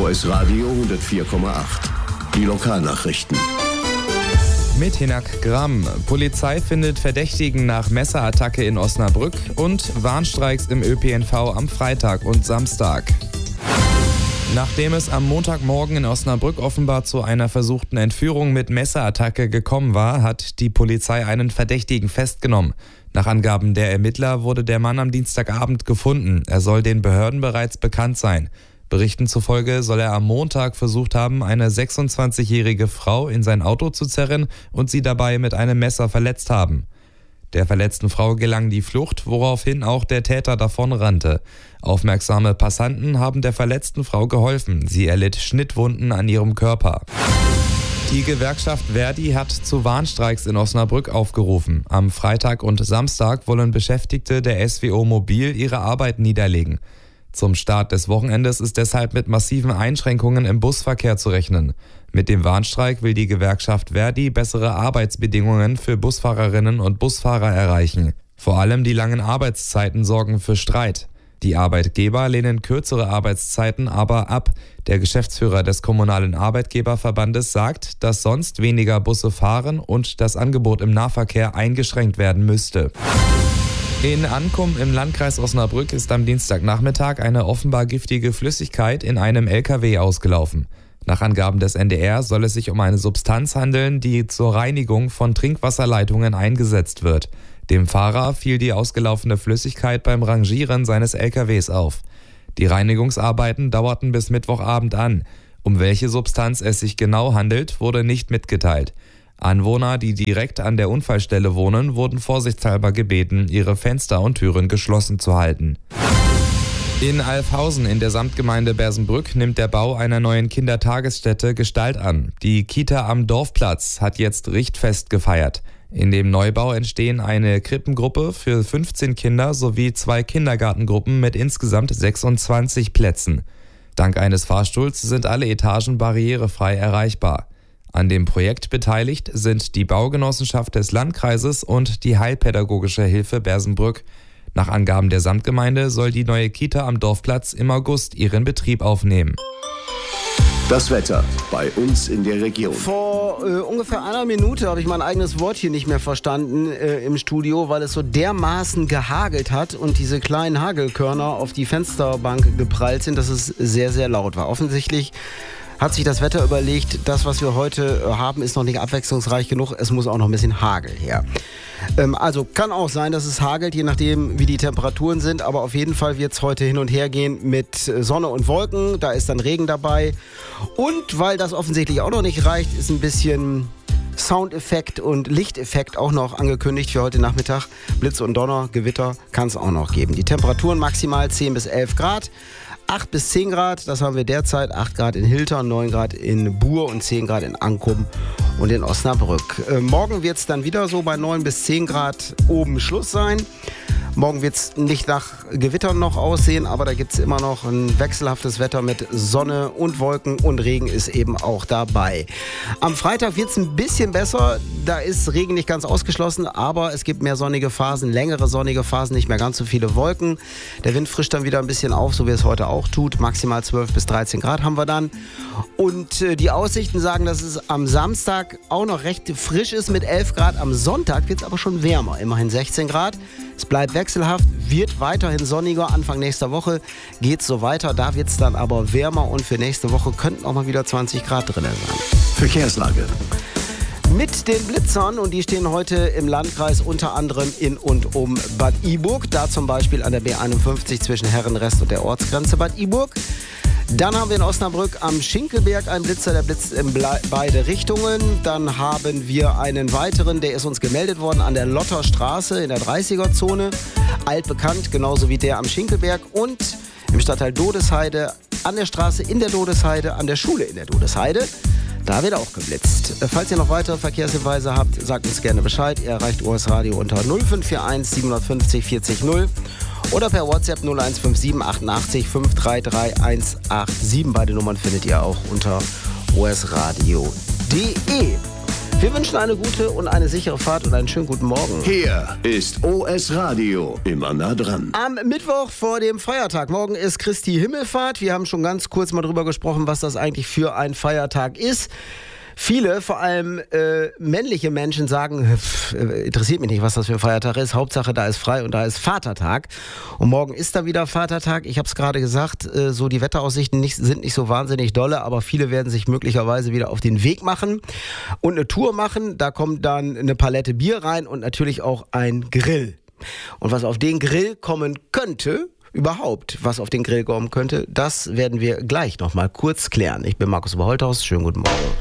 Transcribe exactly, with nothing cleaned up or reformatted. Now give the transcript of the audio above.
O S Radio hundertvier Komma acht. Die Lokalnachrichten. Mit Hinak Gramm. Polizei findet Verdächtigen nach Messerattacke in Osnabrück und Warnstreiks im Ö P N V am Freitag und Samstag. Nachdem es am Montagmorgen in Osnabrück offenbar zu einer versuchten Entführung mit Messerattacke gekommen war, hat die Polizei einen Verdächtigen festgenommen. Nach Angaben der Ermittler wurde der Mann am Dienstagabend gefunden. Er soll den Behörden bereits bekannt sein. Berichten zufolge soll er am Montag versucht haben, eine sechsundzwanzigjährige Frau in sein Auto zu zerren und sie dabei mit einem Messer verletzt haben. Der verletzten Frau gelang die Flucht, woraufhin auch der Täter davonrannte. Aufmerksame Passanten haben der verletzten Frau geholfen. Sie erlitt Schnittwunden an ihrem Körper. Die Gewerkschaft Verdi hat zu Warnstreiks in Osnabrück aufgerufen. Am Freitag und Samstag wollen Beschäftigte der S W O Mobil ihre Arbeit niederlegen. Zum Start des Wochenendes ist deshalb mit massiven Einschränkungen im Busverkehr zu rechnen. Mit dem Warnstreik will die Gewerkschaft Verdi bessere Arbeitsbedingungen für Busfahrerinnen und Busfahrer erreichen. Vor allem die langen Arbeitszeiten sorgen für Streit. Die Arbeitgeber lehnen kürzere Arbeitszeiten aber ab. Der Geschäftsführer des Kommunalen Arbeitgeberverbandes sagt, dass sonst weniger Busse fahren und das Angebot im Nahverkehr eingeschränkt werden müsste. In Ankum im Landkreis Osnabrück ist am Dienstagnachmittag eine offenbar giftige Flüssigkeit in einem L K W ausgelaufen. Nach Angaben des N D R soll es sich um eine Substanz handeln, die zur Reinigung von Trinkwasserleitungen eingesetzt wird. Dem Fahrer fiel die ausgelaufene Flüssigkeit beim Rangieren seines L K Ws auf. Die Reinigungsarbeiten dauerten bis Mittwochabend an. Um welche Substanz es sich genau handelt, wurde nicht mitgeteilt. Anwohner, die direkt an der Unfallstelle wohnen, wurden vorsichtshalber gebeten, ihre Fenster und Türen geschlossen zu halten. In Alfhausen in der Samtgemeinde Bersenbrück nimmt der Bau einer neuen Kindertagesstätte Gestalt an. Die Kita am Dorfplatz hat jetzt Richtfest gefeiert. In dem Neubau entstehen eine Krippengruppe für fünfzehn Kinder sowie zwei Kindergartengruppen mit insgesamt sechsundzwanzig Plätzen. Dank eines Fahrstuhls sind alle Etagen barrierefrei erreichbar. An dem Projekt beteiligt sind die Baugenossenschaft des Landkreises und die Heilpädagogische Hilfe Bersenbrück. Nach Angaben der Samtgemeinde soll die neue Kita am Dorfplatz im August ihren Betrieb aufnehmen. Das Wetter bei uns in der Region. Vor äh, ungefähr einer Minute habe ich mein eigenes Wort hier nicht mehr verstanden äh, im Studio, weil es so dermaßen gehagelt hat und diese kleinen Hagelkörner auf die Fensterbank geprallt sind, dass es sehr, sehr laut war. Offensichtlich hat sich das Wetter überlegt, das, was wir heute haben, ist noch nicht abwechslungsreich genug. Es muss auch noch ein bisschen Hagel her. Ähm, also kann auch sein, dass es hagelt, je nachdem, wie die Temperaturen sind. Aber auf jeden Fall wird es heute hin und her gehen mit Sonne und Wolken. Da ist dann Regen dabei. Und weil das offensichtlich auch noch nicht reicht, ist ein bisschen Soundeffekt und Lichteffekt auch noch angekündigt für heute Nachmittag. Blitz und Donner, Gewitter kann es auch noch geben. Die Temperaturen maximal zehn bis elf Grad. acht bis zehn Grad, das haben wir derzeit. acht Grad in Hiltern, neun Grad in Buhr und zehn Grad in Ankum und in Osnabrück. Äh, morgen wird es dann wieder so bei neun bis zehn Grad oben Schluss sein. Morgen wird es nicht nach Gewittern noch aussehen, aber da gibt es immer noch ein wechselhaftes Wetter mit Sonne und Wolken und Regen ist eben auch dabei. Am Freitag wird es ein bisschen besser, da ist Regen nicht ganz ausgeschlossen, aber es gibt mehr sonnige Phasen, längere sonnige Phasen, nicht mehr ganz so viele Wolken. Der Wind frischt dann wieder ein bisschen auf, so wie es heute auch tut. Maximal zwölf bis dreizehn Grad haben wir dann. Und äh, die Aussichten sagen, dass es am Samstag auch noch recht frisch ist mit elf Grad. Am Sonntag wird es aber schon wärmer, immerhin sechzehn Grad. Es bleibt wechselhaft, wird weiterhin sonniger. Anfang nächster Woche geht es so weiter. Da wird es dann aber wärmer und für nächste Woche könnten auch mal wieder zwanzig Grad drin sein. Verkehrslage. Mit den Blitzern, und die stehen heute im Landkreis unter anderem in und um Bad Iburg. Da zum Beispiel an der B einundfünfzig zwischen Herrenrest und der Ortsgrenze Bad Iburg. Dann haben wir in Osnabrück am Schinkelberg einen Blitzer, der blitzt in beide Richtungen. Dann haben wir einen weiteren, der ist uns gemeldet worden an der Lotterstraße in der dreißiger-Zone. Altbekannt, genauso wie der am Schinkelberg. Und im Stadtteil Dodesheide, an der Straße in der Dodesheide, an der Schule in der Dodesheide. Da wird auch geblitzt. Falls ihr noch weitere Verkehrshinweise habt, sagt uns gerne Bescheid. Ihr erreicht O S Radio unter null fünf vier eins sieben fünf null vierzig null oder per WhatsApp null eins fünf sieben achtundachtzig fünf drei drei eins acht sieben. Beide Nummern findet ihr auch unter o s radio punkt d e. Wir wünschen eine gute und eine sichere Fahrt und einen schönen guten Morgen. Hier ist O S Radio, immer nah dran. Am Mittwoch vor dem Feiertag. Morgen ist Christi Himmelfahrt. Wir haben schon ganz kurz mal drüber gesprochen, was das eigentlich für ein Feiertag ist. Viele, vor allem äh, männliche Menschen sagen, pff, interessiert mich nicht, was das für ein Feiertag ist. Hauptsache, da ist frei und da ist Vatertag. Und morgen ist da wieder Vatertag. Ich habe es gerade gesagt, äh, so die Wetteraussichten nicht, sind nicht so wahnsinnig dolle, aber viele werden sich möglicherweise wieder auf den Weg machen und eine Tour machen. Da kommt dann eine Palette Bier rein und natürlich auch ein Grill. Und was auf den Grill kommen könnte, überhaupt, was auf den Grill kommen könnte, das werden wir gleich nochmal kurz klären. Ich bin Markus Oberholthaus. Schönen guten Morgen.